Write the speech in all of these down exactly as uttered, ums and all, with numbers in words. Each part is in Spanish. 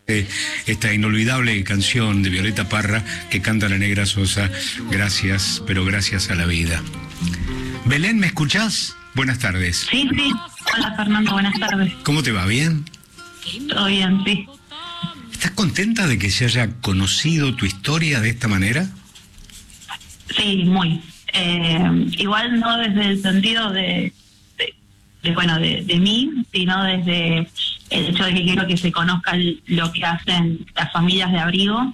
esta inolvidable canción de Violeta Parra que canta la Negra Sosa, Gracias, pero gracias a la vida. Belén, ¿me escuchás? Buenas tardes. Sí, sí. Hola, Fernando, buenas tardes. ¿Cómo te va? ¿Bien? Todo bien, sí. ¿Estás contenta de que se haya conocido tu historia de esta manera? Sí, muy. Eh, igual no desde el sentido de, de, de bueno, de, de mí, sino desde el hecho de que quiero que se conozca lo que hacen las familias de abrigo.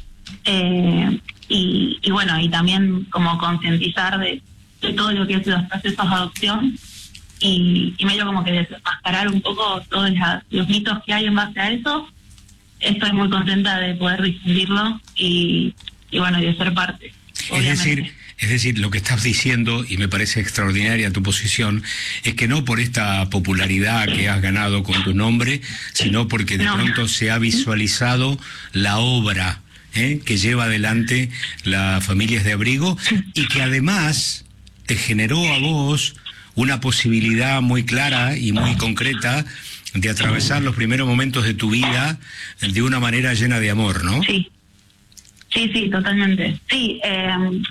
Eh, y, y bueno, y también como concientizar de, de todo lo que es los procesos de adopción y, y medio como que desenmascarar un poco todos la, los mitos que hay en base a eso. Estoy muy contenta de poder difundirlo y, y bueno, y de ser parte. Obviamente. Es decir, es decir, lo que estás diciendo, y me parece extraordinaria tu posición, es que no por esta popularidad que has ganado con tu nombre, sino porque de no. pronto se ha visualizado la obra ¿eh? que lleva adelante las familias de abrigo y que además te generó a vos una posibilidad muy clara y muy concreta de atravesar los primeros momentos de tu vida de una manera llena de amor, ¿no? Sí, sí, sí, totalmente. Sí, eh,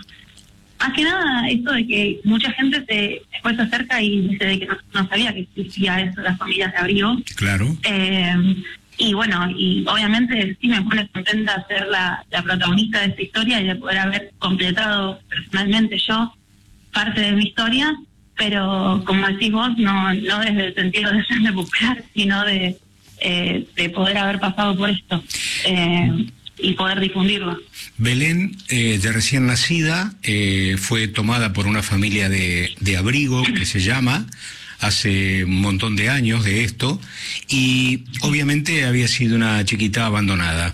más que nada esto de que mucha gente se después se acerca y dice de que no, no sabía que existía eso, las familias de abrigo. Claro. Eh, y bueno, y obviamente sí me pone contenta ser la, la protagonista de esta historia y de poder haber completado personalmente yo parte de mi historia, pero como decís vos, no, no desde el sentido de ser popular, sino de, eh, de poder haber pasado por esto. Eh, y poder difundirlo. Belén, eh, de recién nacida, eh, fue tomada por una familia de, de abrigo, que se llama, hace un montón de años de esto, y obviamente había sido una chiquita abandonada.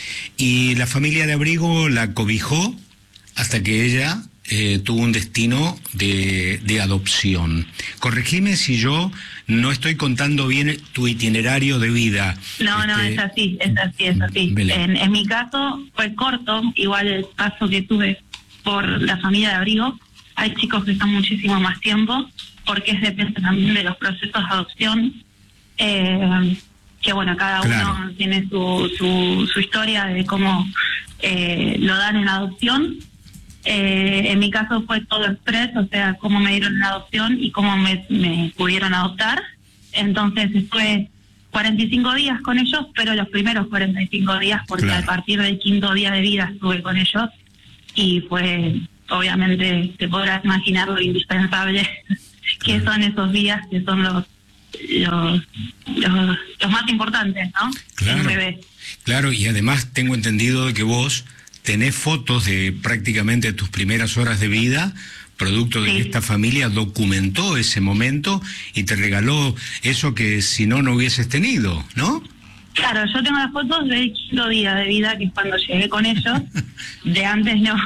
Y la familia de abrigo la cobijó hasta que ella eh, tuvo un destino de, de adopción. Corregime si yo no estoy contando bien tu itinerario de vida. No, este... no, es así, es así, es así. En, en mi caso fue corto, igual el paso que tuve por la familia de abrigo. Hay chicos que están muchísimo más tiempo, porque es depende también de los procesos de adopción, eh, que bueno, cada claro. uno tiene su, su, su historia de cómo eh, lo dan en adopción. Eh, en mi caso fue todo express, o sea, cómo me dieron la adopción y cómo me, me pudieron adoptar. Entonces fue cuarenta y cinco días con ellos, pero los primeros cuarenta y cinco días, porque claro. a partir del quinto día de vida estuve con ellos y fue, obviamente, te podrás imaginar lo indispensable que son esos días, que son los los, los, los más importantes, ¿no? Claro, en un bebé. Claro, y además tengo entendido de que vos tenés fotos de prácticamente tus primeras horas de vida, producto de sí. que esta familia documentó ese momento y te regaló eso que si no, no hubieses tenido, ¿no? Claro, yo tengo las fotos del quinto día de vida, que es cuando llegué con ellos, de antes no,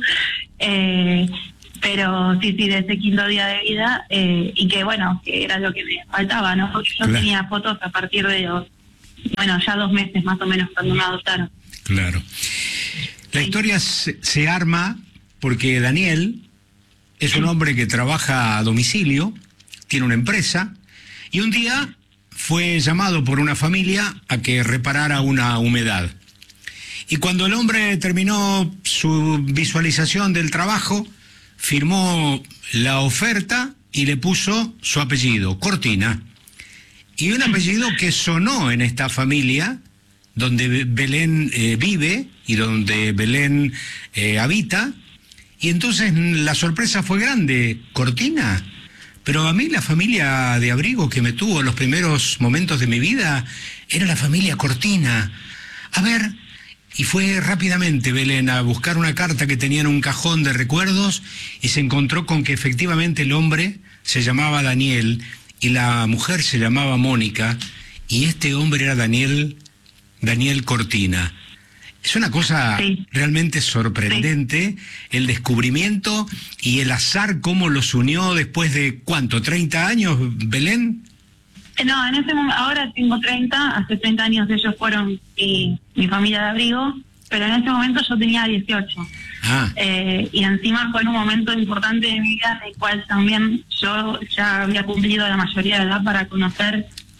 eh, pero sí, sí, de ese quinto día de vida, eh, y que bueno, que era lo que me faltaba, ¿no? Porque yo claro. tenía fotos a partir de los, bueno, ya dos meses más o menos cuando me adoptaron. Claro. La historia se, se arma porque Daniel es un hombre que trabaja a domicilio, tiene una empresa, y un día fue llamado por una familia a que reparara una humedad. Y cuando el hombre terminó su visualización del trabajo, firmó la oferta y le puso su apellido, Cortina. Y un apellido que sonó en esta familia, donde Belén eh, vive y donde Belén eh, habita, y entonces la sorpresa fue grande. Cortina, pero a mí la familia de abrigo que me tuvo en los primeros momentos de mi vida era la familia Cortina. A ver, y fue rápidamente Belén a buscar una carta que tenía en un cajón de recuerdos y se encontró con que efectivamente el hombre se llamaba Daniel y la mujer se llamaba Mónica, y este hombre era Daniel Daniel Cortina. Es una cosa sí. realmente sorprendente, sí. el descubrimiento y el azar, cómo los unió después de, ¿cuánto? ¿treinta años, Belén? No, en ese momento, ahora tengo treinta, hace treinta años ellos fueron mi, mi familia de abrigo, pero en ese momento yo tenía dieciocho. Ah. Eh, y encima fue en un momento importante de mi vida en el cual también yo ya había cumplido la mayoría de edad para conocer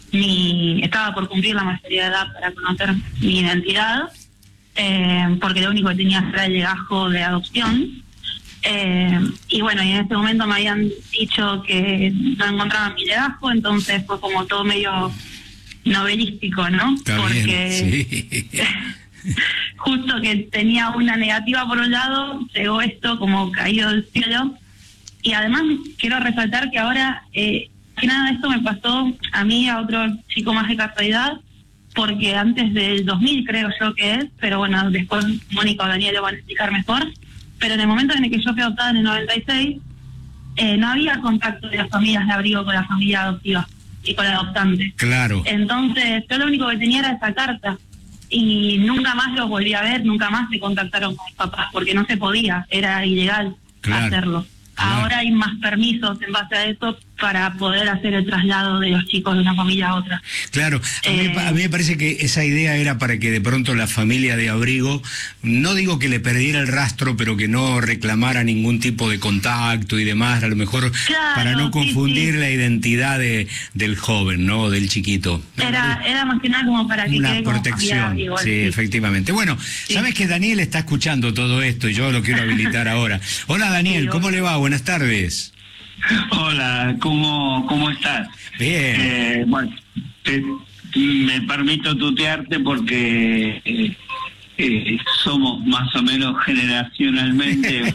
mi estaba por cumplir la mayoría de edad para conocer mi identidad, eh, porque lo único que tenía era el legajo de adopción. Eh, y bueno, y en ese momento me habían dicho que no encontraban mi legajo, entonces fue como todo medio novelístico, ¿no? Está porque bien, sí. justo que tenía una negativa por un lado, llegó esto como caído del cielo. Y además quiero resaltar que ahora, eh, que nada, esto me pasó a mí, a otro chico más de casualidad, porque antes del dos mil creo yo que es, pero bueno, después Mónica o Daniel lo van a explicar mejor, pero en el momento en el que yo fui adoptada en el noventa y seis, eh, no había contacto de las familias de abrigo con la familia adoptiva y con la adoptante. Claro. Entonces yo lo único que tenía era esa carta y nunca más los volví a ver, nunca más se contactaron con mis papás porque no se podía, era ilegal claro. hacerlo. Claro. Ahora hay más permisos en base a eso para poder hacer el traslado de los chicos de una familia a otra. Claro, a mí, eh, a mí me parece que esa idea era para que de pronto la familia de abrigo, no digo que le perdiera el rastro, pero que no reclamara ningún tipo de contacto y demás, a lo mejor claro, para no confundir sí, sí. la identidad de, del joven, ¿no? Del chiquito. Era, era más que nada como para que una quede como protección, familia, igual, sí, sí, efectivamente. Bueno, sí. sabes que Daniel está escuchando todo esto y yo lo quiero habilitar ahora. Hola Daniel, Sí, ¿cómo le va? Buenas tardes. Hola, ¿cómo, cómo estás? Bien. Eh, bueno, te, me permito tutearte porque eh, eh, somos más o menos generacionalmente.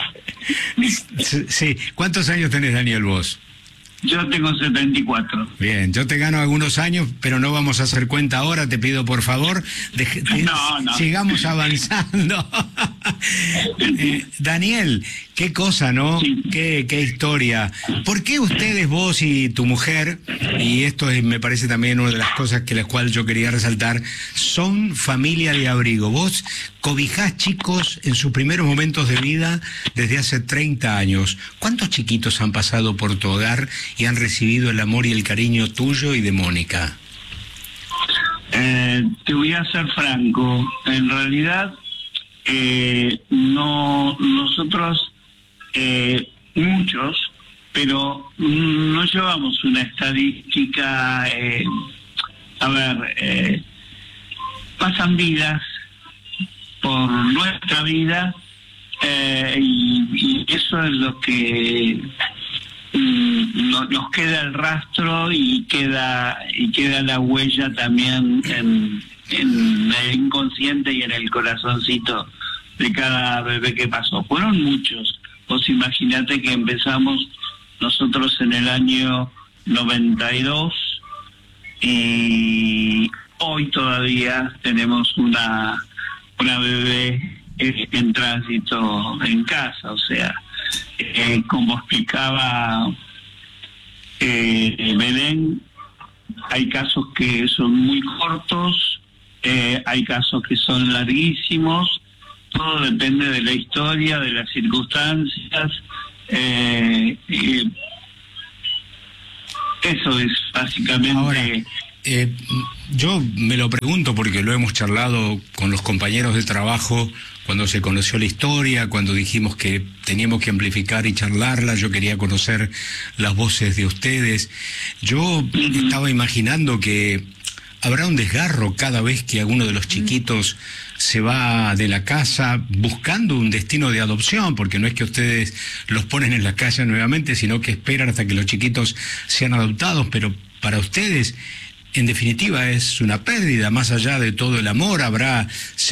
Sí, ¿cuántos años tenés, Daniel, vos? Yo tengo setenta y cuatro. Bien, yo te gano algunos años, pero no vamos a hacer cuenta ahora, te pido por favor, de, de, no, no. sigamos avanzando. eh, Daniel, qué cosa, ¿no? Sí. Qué, qué historia. ¿Por qué ustedes, vos y tu mujer, y esto es, me parece también una de las cosas que las cuales yo quería resaltar, son familia de abrigo? Vos cobijás chicos en sus primeros momentos de vida desde hace treinta años. ¿Cuántos chiquitos han pasado por tu hogar y han recibido el amor y el cariño tuyo y de Mónica? Eh, te voy a ser franco. En realidad, eh, no nosotros, eh, muchos, pero no llevamos una estadística. Eh, a ver, eh, pasan vidas por nuestra vida eh, y, y eso es lo que mm, no, nos queda el rastro y queda y queda la huella también en, en el inconsciente y en el corazoncito de cada bebé que pasó. Fueron muchos. Vos imaginate que empezamos nosotros en el año noventa y dos y hoy todavía tenemos una una bebé en tránsito en casa, o sea, eh, como explicaba eh, Belén, hay casos que son muy cortos, eh, hay casos que son larguísimos, todo depende de la historia, de las circunstancias, eh, eh, eso es básicamente... Ahora, eh, yo me lo pregunto porque lo hemos charlado con los compañeros de trabajo cuando se conoció la historia, cuando dijimos que teníamos que amplificar y charlarla. Yo quería conocer las voces de ustedes. Yo estaba imaginando que habrá un desgarro cada vez que alguno de los chiquitos se va de la casa buscando un destino de adopción, porque no es que ustedes los ponen en la calle nuevamente, sino que esperan hasta que los chiquitos sean adoptados, pero para ustedes, en definitiva, es una pérdida. Más allá de todo el amor, habrá